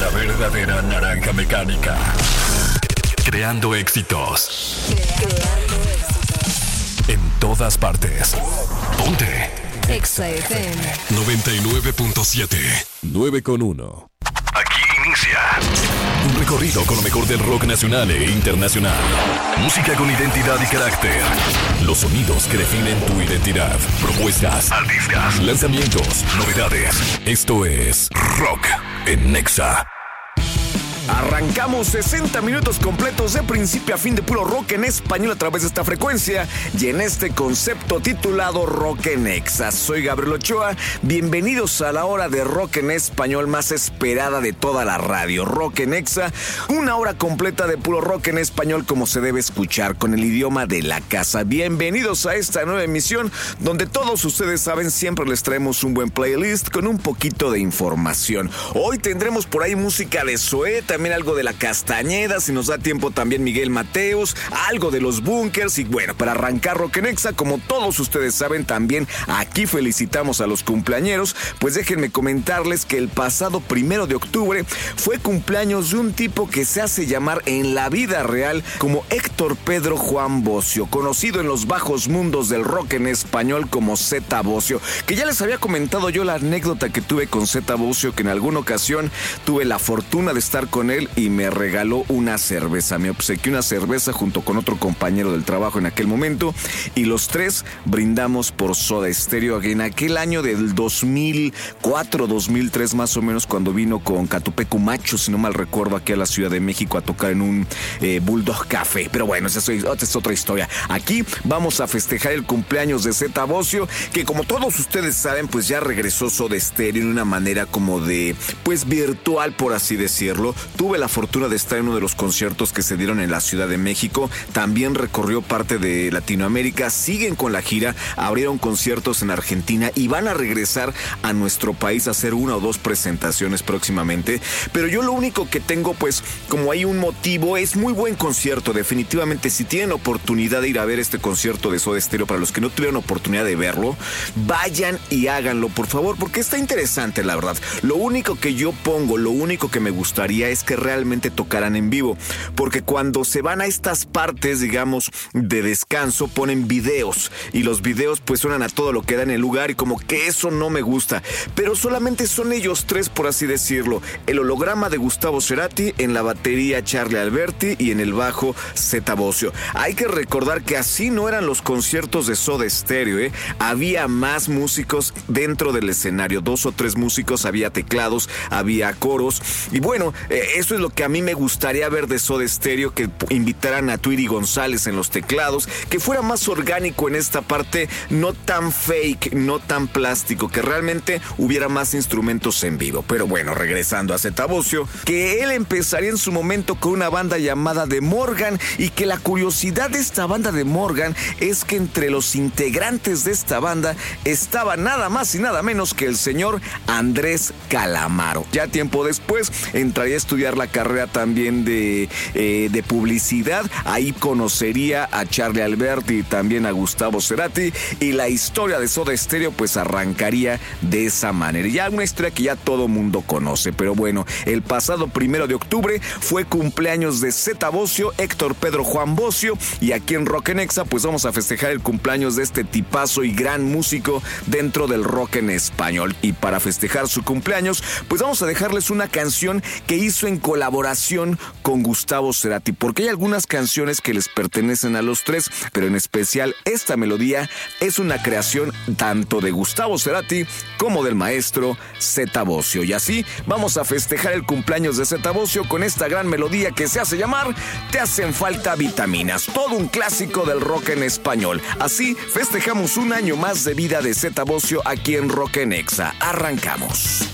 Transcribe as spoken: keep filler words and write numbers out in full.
La verdadera naranja mecánica. Creando éxitos. Creando éxitos. En todas partes. Ponte. Exa F M noventa y nueve punto siete. nueve con uno. Aquí inicia un recorrido con lo mejor del rock nacional e internacional. Música con identidad y carácter. Los sonidos que definen tu identidad. Propuestas, artistas, lanzamientos, novedades. Esto es Rock en Exa. Arrancamos sesenta minutos completos de principio a fin de puro rock en español a través de esta frecuencia y en este concepto titulado Rock en Exa. Soy Gabriel Ochoa, bienvenidos a la hora de rock en español más esperada de toda la radio, Rock en Exa, una hora completa de puro rock en español como se debe escuchar, con el idioma de la casa. Bienvenidos a esta nueva emisión donde todos ustedes saben siempre les traemos un buen playlist con un poquito de información. Hoy tendremos por ahí música de Zoé, también algo de La Castañeda, si nos da tiempo también Miguel Mateos, algo de Los Bunkers y bueno, para arrancar Rock en Exa, como todos ustedes saben también, aquí felicitamos a los cumpleañeros, pues déjenme comentarles que el pasado primero de octubre fue cumpleaños de un tipo que se hace llamar en la vida real como Héctor Pedro Juan Bocio, conocido en los bajos mundos del rock en español como Zeta Bocio, que ya les había comentado yo la anécdota que tuve con Zeta Bocio, que en alguna ocasión tuve la fortuna de estar con él y me regaló una cerveza, me obsequió una cerveza junto con otro compañero del trabajo en aquel momento y los tres brindamos por Soda Stereo en aquel año del dos mil cuatro, dos mil tres más o menos, cuando vino con Catupecu Macho, si no mal recuerdo, aquí a la Ciudad de México a tocar en un eh, Bulldog Café, pero bueno, esa es, esa es otra historia. Aquí vamos a festejar el cumpleaños de Zeta Bocio, que como todos ustedes saben, pues ya regresó Soda Stereo en una manera como de, pues virtual, por así decirlo. Tuve la fortuna de estar en uno de los conciertos que se dieron en la Ciudad de México. También recorrió parte de Latinoamérica. Siguen con la gira. Abrieron conciertos en Argentina y van a regresar a nuestro país a hacer una o dos presentaciones próximamente. Pero yo lo único que tengo, pues, como hay un motivo, es muy buen concierto. Definitivamente, si tienen oportunidad de ir a ver este concierto de Soda Stereo, para los que no tuvieron oportunidad de verlo, vayan y háganlo, por favor, porque está interesante, la verdad. Lo único que yo pongo, lo único que me gustaría es que realmente tocaran en vivo, porque cuando se van a estas partes, digamos, de descanso, ponen videos y los videos pues suenan a todo lo que da en el lugar y como que eso no me gusta, pero solamente son ellos tres, por así decirlo, el holograma de Gustavo Cerati, en la batería Charlie Alberti y en el bajo Zeta Bocio. Hay que recordar que así no eran los conciertos de Soda Stereo, ¿eh? Había más músicos dentro del escenario, dos o tres músicos, había teclados, había coros y bueno, eh, eso es lo que a mí me gustaría ver de Soda Stereo, que invitaran a Tweety González en los teclados, que fuera más orgánico en esta parte, no tan fake, no tan plástico, que realmente hubiera más instrumentos en vivo. Pero bueno, regresando a Zeta Bocio, que él empezaría en su momento con una banda llamada The Morgan, y que la curiosidad de esta banda de Morgan es que entre los integrantes de esta banda estaba nada más y nada menos que el señor Andrés Calamaro. Ya tiempo después entraría a estudiar la carrera también de, eh, de publicidad. Ahí conocería a Charlie Alberti y también a Gustavo Cerati, y la historia de Soda Stereo pues arrancaría de esa manera. Ya una historia que ya todo mundo conoce, pero bueno, el pasado primero de octubre fue cumpleaños de Zeta Bocio, Héctor Pedro Juan Bocio, y aquí en Rock en Exa pues vamos a festejar el cumpleaños de este tipazo y gran músico dentro del rock en español. Y para festejar su cumpleaños pues vamos a dejarles una canción que hizo en colaboración con Gustavo Cerati, porque hay algunas canciones que les pertenecen a los tres, pero en especial esta melodía es una creación tanto de Gustavo Cerati como del maestro Zeta Bocio. Y así vamos a festejar el cumpleaños de Zeta Bocio con esta gran melodía que se hace llamar Te hacen falta vitaminas, todo un clásico del rock en español. Así festejamos un año más de vida de Zeta Bocio aquí en Rock en Exa. Arrancamos.